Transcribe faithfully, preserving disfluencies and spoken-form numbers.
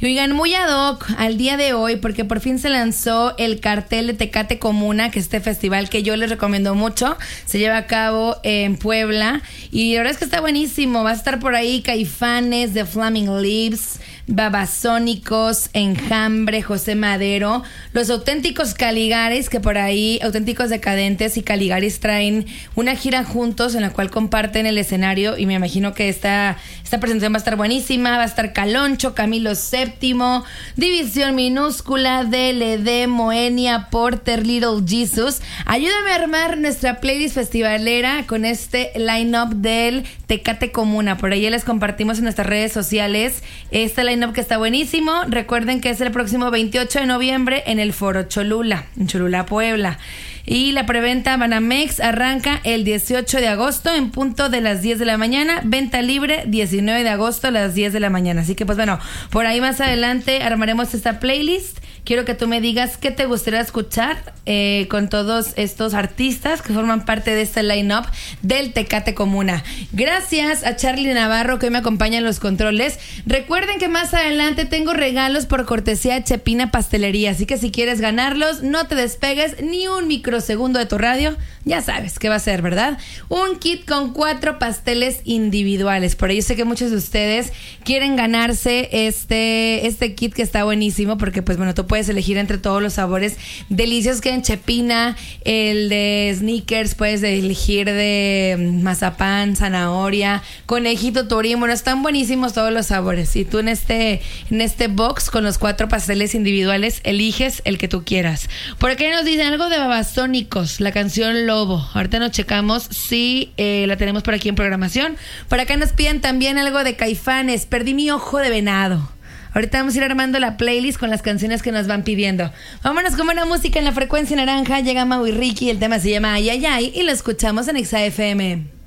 Y oigan, muy ad hoc al día de hoy, porque por fin se lanzó el cartel de Tecate Comuna, que es este festival que yo les recomiendo mucho. Se lleva a cabo en Puebla y la verdad es que está buenísimo. Va a estar por ahí Caifanes, The Flaming Lips, Babasónicos, Enjambre, José Madero, los auténticos Caligaris, que por ahí, auténticos decadentes y Caligaris traen una gira juntos en la cual comparten el escenario, y me imagino que esta, esta presentación va a estar buenísima. Va a estar Caloncho, Camilo Séptimo, División Minúscula, D L D, Moenia, Porter, Little Jesus. Ayúdame a armar nuestra playlist festivalera con este line-up del Tecate Comuna. Por ahí les compartimos en nuestras redes sociales este line-up que está buenísimo. Recuerden que es el próximo veintiocho de noviembre en el Foro Cholula, en Cholula, Puebla. Y la preventa Banamex arranca el dieciocho de agosto en punto de las diez de la mañana. Venta libre diecinueve de agosto a las diez de la mañana. Así que pues bueno, por ahí más adelante armaremos esta playlist. Quiero que tú me digas qué te gustaría escuchar eh, con todos estos artistas que forman parte de este line-up del Tecate Comuna. Gracias a Charlie Navarro, que hoy me acompaña en los controles. Recuerden que más adelante tengo regalos por cortesía de Chepina Pastelería, así que si quieres ganarlos, no te despegues ni un microsegundo de tu radio. Ya sabes qué va a ser, ¿verdad? Un kit con cuatro pasteles individuales. Por ello sé que muchos de ustedes quieren ganarse este, este kit, que está buenísimo, porque pues bueno, tú puedes elegir entre todos los sabores deliciosos que hay en Chepina. El de Snickers, puedes elegir de mazapán, zanahoria, conejito, turín. Bueno, están buenísimos todos los sabores. Y tú en este, en este box con los cuatro pasteles individuales eliges el que tú quieras. Por aquí nos dicen algo de Babasónicos, la canción Lobo. Ahorita nos checamos si eh, la tenemos por aquí en programación. Por acá nos piden también algo de Caifanes, Perdí mi ojo de venado. Ahorita vamos a ir armando la playlist con las canciones que nos van pidiendo. Vámonos con buena música en la frecuencia naranja. Llega Mau y Ricky, el tema se llama Ay, ay, ay, y lo escuchamos en Exa F M.